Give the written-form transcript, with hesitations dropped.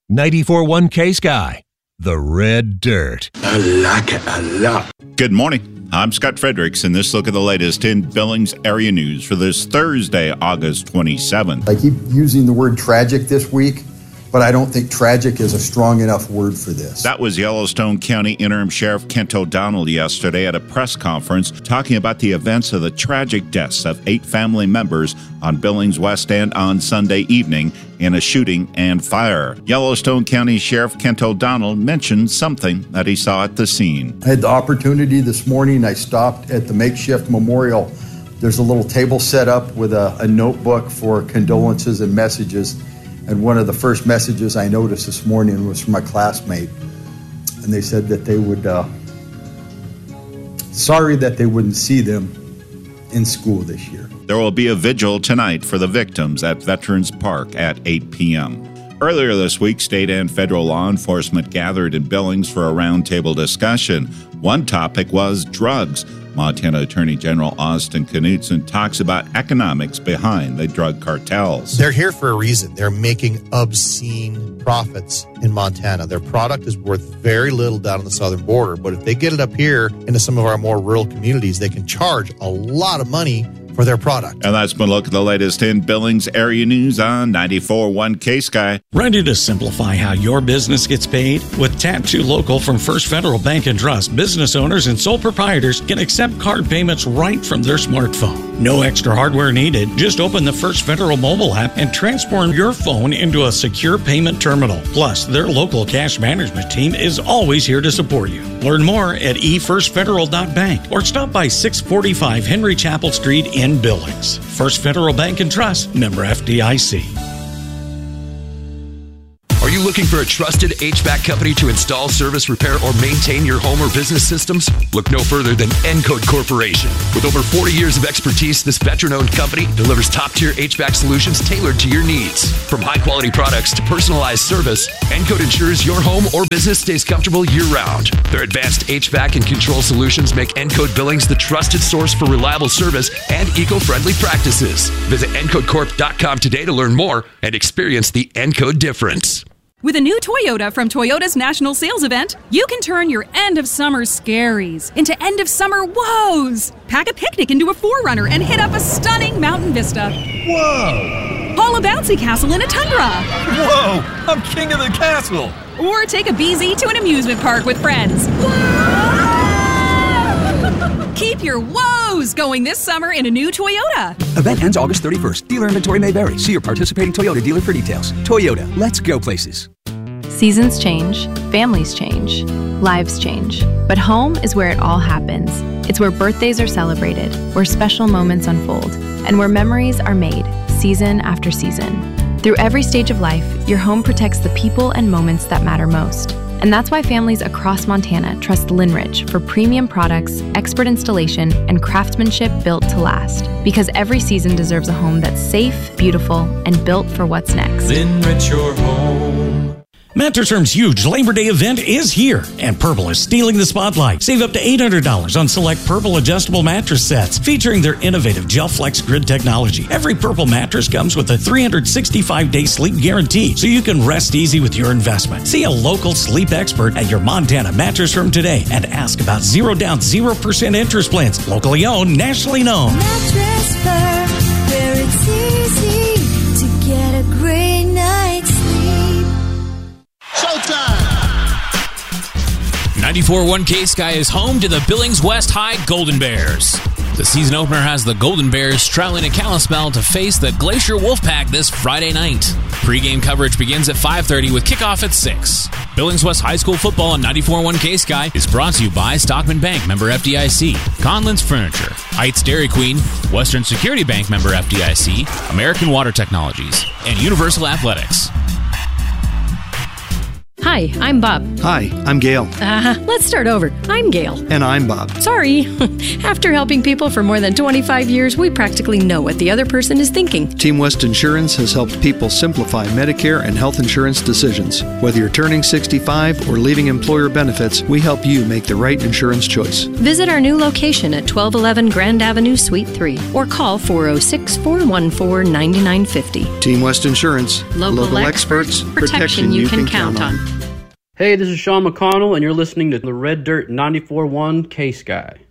94.1 K-Sky, the red dirt. I like it a lot. Good morning. I'm Scott Fredericks, and this look at the latest in Billings area news for this Thursday, August 27th. I keep using the word tragic this week, but I don't think tragic is a strong enough word for this. That was Yellowstone County Interim Sheriff Kent O'Donnell yesterday at a press conference talking about the events of the tragic deaths of 8 family members on Billings West End on Sunday evening in a shooting and fire. Yellowstone County Sheriff Kent O'Donnell mentioned something that he saw at the scene. I had the opportunity this morning. I stopped at the makeshift memorial. There's a little table set up with a notebook for condolences and messages. And one of the first messages I noticed this morning was from my classmate. And they said that they would, sorry that they wouldn't see them in school this year. There will be a vigil tonight for the victims at Veterans Park at 8 p.m. Earlier this week, state and federal law enforcement gathered in Billings for a roundtable discussion. One topic was drugs. Montana Attorney General Austin Knudsen talks about economics behind the drug cartels. They're here for a reason. They're making obscene profits in Montana. Their product is worth very little down on the southern border, but if they get it up here into some of our more rural communities, they can charge a lot of money for their product. And that's been a look at the latest in Billings area news on 94.1 K-Sky. Ready to simplify how your business gets paid? With Tap to Local from First Federal Bank and Trust, business owners and sole proprietors can accept card payments right from their smartphone. No extra hardware needed. Just open the First Federal mobile app and transform your phone into a secure payment terminal. Plus, their local cash management team is always here to support you. Learn more at efirstfederal.bank or stop by 645 Henry Chapel Street in Billings. First Federal Bank and Trust, member FDIC. Are you looking for a trusted HVAC company to install, service, repair, or maintain your home or business systems? Look no further than Encode Corporation. With over 40 years of expertise, this veteran-owned company delivers top-tier HVAC solutions tailored to your needs. From high-quality products to personalized service, Encode ensures your home or business stays comfortable year-round. Their advanced HVAC and control solutions make Encode Billings the trusted source for reliable service and eco-friendly practices. Visit EncodeCorp.com today to learn more and experience the Encode difference. With a new Toyota from Toyota's National Sales Event, you can turn your end-of-summer scaries into end-of-summer woes. Pack a picnic into a 4Runner and hit up a stunning mountain vista. Whoa! Haul a bouncy castle in a Tundra. Whoa! I'm king of the castle! Or take a BZ to an amusement park with friends. Keep your woes going this summer in a new Toyota. Event ends August 31st. Dealer inventory may vary. See your participating Toyota dealer for details. Toyota, let's go places. Seasons change, families change, lives change. But home is where it all happens. It's where birthdays are celebrated, where special moments unfold, and where memories are made, season after season. Through every stage of life, your home protects the people and moments that matter most. And that's why families across Montana trust Linridge for premium products, expert installation, and craftsmanship built to last. Because every season deserves a home that's safe, beautiful, and built for what's next. Linridge your home. Mattress Firm's huge Labor Day event is here, and Purple is stealing the spotlight. Save up to $800 on select Purple adjustable mattress sets featuring their innovative GelFlex grid technology. Every Purple mattress comes with a 365-day sleep guarantee, so you can rest easy with your investment. See a local sleep expert at your Montana Mattress Firm today and ask about 0 down, 0% interest plans. Locally owned, nationally known. Mattress Firm, where it's easy to get a great night's sleep. Showtime! 94.1 K-Sky is home to the Billings West High Golden Bears. The season opener has the Golden Bears traveling to Kalispell to face the Glacier Wolfpack this Friday night. Pre-game coverage begins at 5:30 with kickoff at 6. Billings West High School football on 94.1 K-Sky is brought to you by Stockman Bank, member FDIC, Conlon's Furniture, Heights Dairy Queen, Western Security Bank, member FDIC, American Water Technologies, and Universal Athletics. Hi, I'm Bob. Hi, I'm Gail. Let's start over. I'm Gail. And I'm Bob. Sorry. After helping people for more than 25 years, we practically know what the other person is thinking. Team West Insurance has helped people simplify Medicare and health insurance decisions. Whether you're turning 65 or leaving employer benefits, we help you make the right insurance choice. Visit our new location at 1211 Grand Avenue, Suite 3, or call 406-414-9950. Team West Insurance. Local experts. Protection you can count on. Hey, this is Sean McConnell, and you're listening to the Red Dirt 94.1 K-Sky.